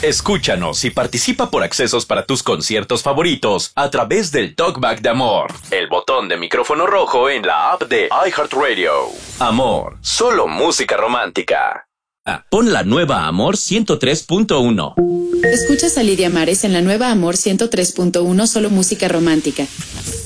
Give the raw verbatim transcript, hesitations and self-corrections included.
Escúchanos y participa por accesos para tus conciertos favoritos a través del Talkback de Amor, el botón de micrófono rojo en la app de iHeartRadio. Amor, solo música romántica. Ah, pon la nueva Amor ciento tres punto uno. Escuchas a Lidia Mares en la nueva Amor ciento tres punto uno, solo música romántica.